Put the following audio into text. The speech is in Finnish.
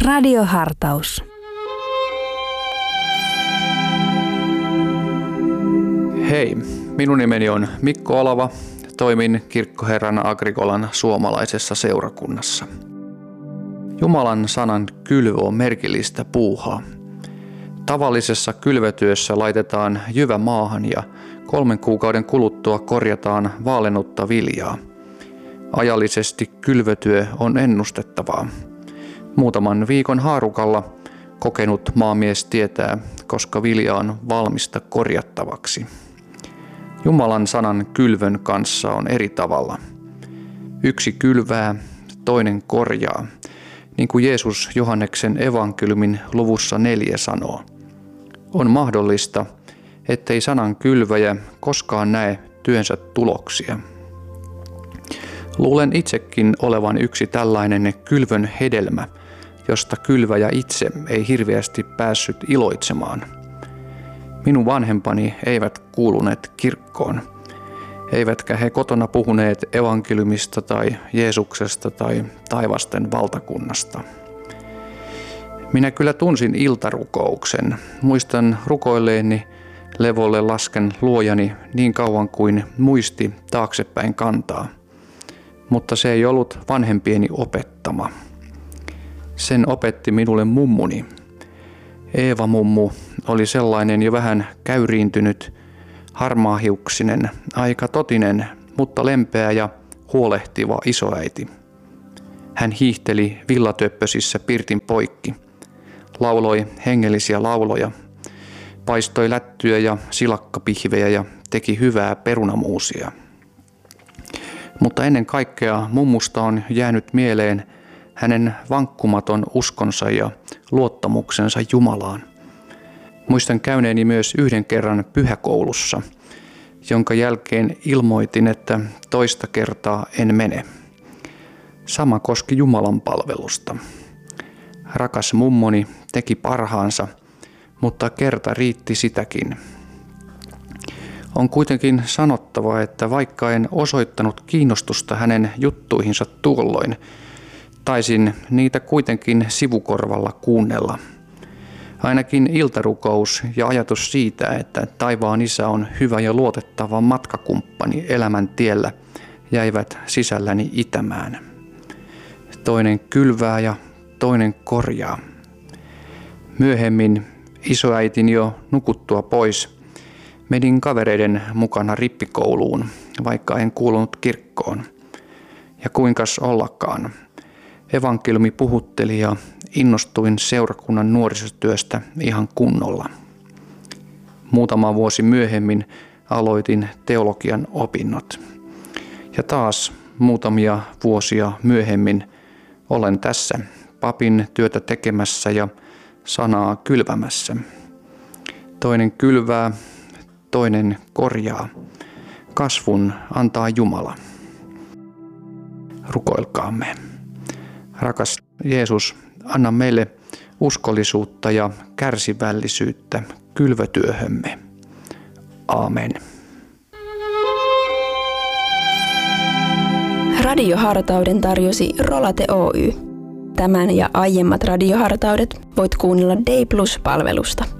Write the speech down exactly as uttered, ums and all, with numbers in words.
Radiohartaus. Hei, minun nimeni on Mikko Olava. Toimin kirkkoherrana Agrikolan suomalaisessa seurakunnassa. Jumalan sanan kylvö on merkillistä puuhaa. Tavallisessa kylvötyössä laitetaan jyvä maahan ja kolmen kuukauden kuluttua korjataan vaalennutta viljaa. Ajallisesti kylvötyö on ennustettavaa. Muutaman viikon haarukalla kokenut maamies tietää, koska vilja on valmista korjattavaksi. Jumalan sanan kylvön kanssa on eri tavalla. Yksi kylvää, toinen korjaa, niin kuin Jeesus Johanneksen evankeliumin luvussa neljä sanoo. On mahdollista, ettei sanan kylväjä koskaan näe työnsä tuloksia. Luulen itsekin olevan yksi tällainen kylvön hedelmä, josta kylväjä itse ei hirveästi päässyt iloitsemaan. Minun vanhempani eivät kuuluneet kirkkoon, eivätkä he kotona puhuneet evankeliumista tai Jeesuksesta tai taivasten valtakunnasta. Minä kyllä tunsin iltarukouksen. Muistan rukoilleeni levolle lasken luojani niin kauan kuin muisti taaksepäin kantaa. Mutta se ei ollut vanhempieni opettama. Sen opetti minulle mummuni. Eeva-mummu oli sellainen jo vähän käyriintynyt, harmaahiuksinen, aika totinen, mutta lempeä ja huolehtiva isoäiti. Hän hiihteli villatöppösissä pirtin poikki, lauloi hengellisiä lauloja, paistoi lättyjä ja silakkapihvejä ja teki hyvää perunamuusia. Mutta ennen kaikkea mummusta on jäänyt mieleen hänen vankkumaton uskonsa ja luottamuksensa Jumalaan. Muistan käyneeni myös yhden kerran pyhäkoulussa, jonka jälkeen ilmoitin, että toista kertaa en mene. Sama koski Jumalan palvelusta. Rakas mummoni teki parhaansa, mutta kerta riitti sitäkin. On kuitenkin sanottava, että vaikka en osoittanut kiinnostusta hänen juttuihinsa tuolloin, taisin niitä kuitenkin sivukorvalla kuunnella. Ainakin iltarukous ja ajatus siitä, että taivaan Isä on hyvä ja luotettava matkakumppani elämän tiellä, jäivät sisälläni itämään. Toinen kylvää ja toinen korjaa. Myöhemmin isoäitin jo nukuttua pois menin kavereiden mukana rippikouluun, vaikka en kuulunut kirkkoon. Ja kuinkas ollakaan. Evankeliumi puhutteli ja innostuin seurakunnan nuorisotyöstä ihan kunnolla. Muutama vuosi myöhemmin aloitin teologian opinnot. Ja taas muutamia vuosia myöhemmin olen tässä papin työtä tekemässä ja sanaa kylvämässä. Toinen kylvää, toinen korjaa. Kasvun antaa Jumala. Rukoilkaamme. Rakas Jeesus, anna meille uskollisuutta ja kärsivällisyyttä kylvötyöhömme. Aamen. Radiohartauden tarjosi Rolate Oy. Tämän ja aiemmat radiohartaudet voit kuunnella Day Plus-palvelusta.